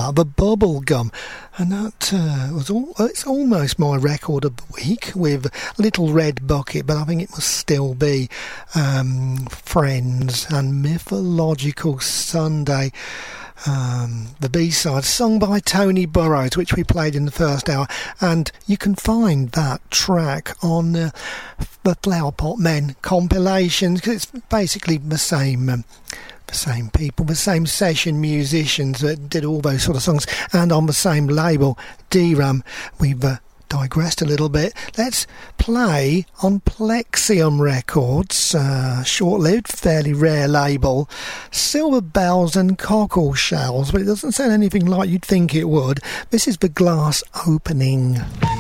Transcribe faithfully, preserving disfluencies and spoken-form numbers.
out of a bubble gum. And that uh, was all, it's almost my record of the week with Little Red Bucket, but I think it must still be um, Friends and Mythological Sunday. Um, the B-side, sung by Tony Burrows, which we played in the first hour, and you can find that track on uh, the Flower Pot Men compilations, because it's basically the same um, the same people, the same session musicians that did all those sort of songs, and on the same label, D-Ram. We've uh, digressed a little bit. Let's play on Plexium Records, uh, short-lived, fairly rare label, Silver Bells and Cockle Shells, but it doesn't sound anything like you'd think it would. This is The Glass Opening.